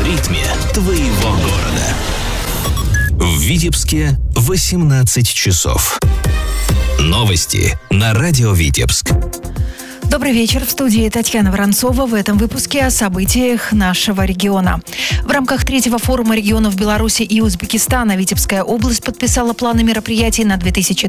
ритме твоего города. В Витебске 18 часов. Новости на радио Витебск. Добрый вечер. В студии Татьяна Воронцова. В этом выпуске о событиях нашего региона. В рамках третьего форума регионов Беларуси и Узбекистана Витебская область подписала планы мероприятий на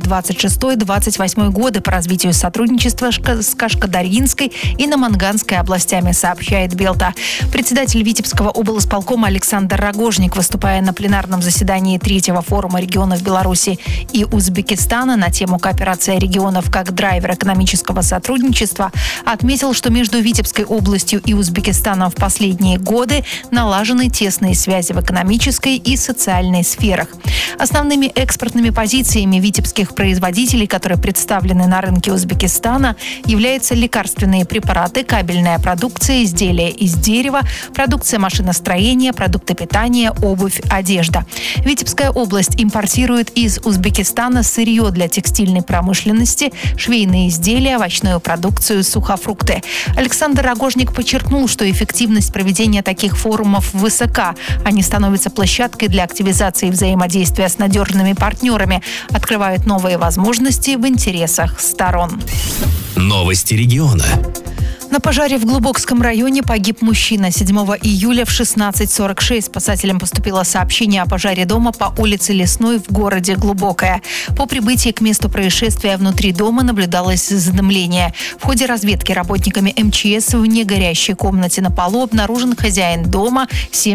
2026-2028 годы по развитию сотрудничества с Кашкадарьинской и Наманганской областями, сообщает Белта. Председатель Витебского облсполкома Александр Рогожник, выступая на пленарном заседании третьего форума регионов Беларуси и Узбекистана на тему кооперация регионов как драйвер экономического сотрудничества, отметил, что между Витебской областью и Узбекистаном в последние годы налажены тесные связи в экономической и социальной сферах. Основными экспортными позициями витебских производителей, которые представлены на рынке Узбекистана, являются лекарственные препараты, кабельная продукция, изделия из дерева, продукция машиностроения, продукты питания, обувь, одежда. Витебская область импортирует из Узбекистана сырье для текстильной промышленности, швейные изделия, овощную продукцию, сухофрукты. Александр Рогожник подчеркнул, что эффективность проведения таких форумов высока. Они становятся площадкой для активизации взаимодействия с надежными партнерами, открывают новые возможности в интересах сторон. Новости региона. На пожаре в Глубокском районе погиб мужчина. 7 июля в 16:46 спасателям поступило сообщение о пожаре дома по улице Лесной в городе Глубокое. По прибытии к месту происшествия внутри дома наблюдалось задымление. В ходе разведки работниками МЧС в негорящей комнате на полу обнаружен хозяин дома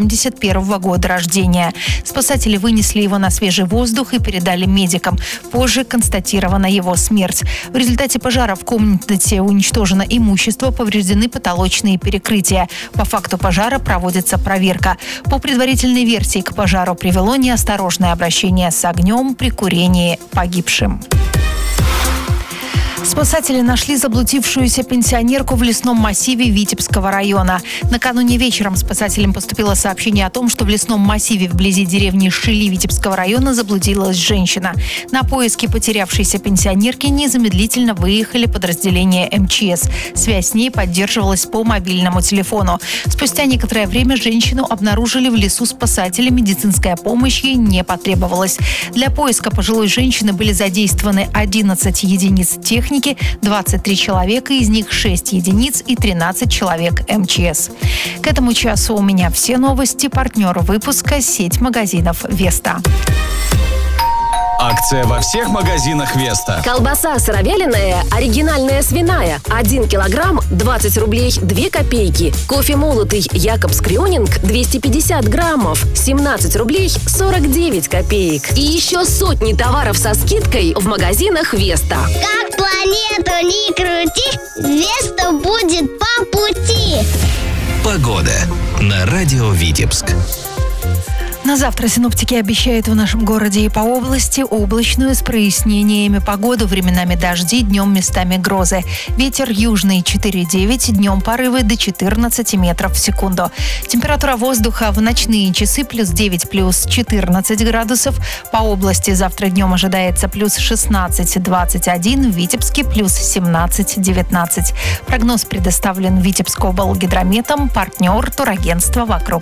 71 года рождения. Спасатели вынесли его на свежий воздух и передали медикам. Позже констатирована его смерть. В результате пожара в комнате уничтожено имущество, повреждены потолочные перекрытия. По факту пожара проводится проверка. По предварительной версии к пожару привело неосторожное обращение с огнем при курении погибшим. Спасатели нашли заблудившуюся пенсионерку в лесном массиве Витебского района. Накануне вечером спасателям поступило сообщение о том, что в лесном массиве вблизи деревни Шили Витебского района заблудилась женщина. На поиски потерявшейся пенсионерки незамедлительно выехали подразделения МЧС. Связь с ней поддерживалась по мобильному телефону. Спустя некоторое время женщину обнаружили в лесу спасатели. Медицинская помощь ей не потребовалась. Для поиска пожилой женщины были задействованы 11 единиц техники, 23 человека, из них 6 единиц и 13 человек МЧС. К этому часу у меня все новости. Партнер выпуска – сеть магазинов «Веста». Акция во всех магазинах «Веста». Колбаса сыровяленая, оригинальная свиная. 1 килограмм 20 рублей 2 копейки. Кофе молотый Якобс Крёнинг 250 граммов 17 рублей 49 копеек. И еще сотни товаров со скидкой в магазинах «Веста». Как планету не крути, «Веста» будет по пути. Погода на радио Витебск. На завтра синоптики обещают в нашем городе и по области облачную с прояснениями погоду, временами дожди, днем местами грозы. Ветер южный 4,9, днем порывы до 14 метров в секунду. Температура воздуха в ночные часы +9, +14 градусов. По области завтра днем ожидается +16-21, в Витебске +17-19. Прогноз предоставлен Витебскоблгидрометом, партнер турагентства «Вокруг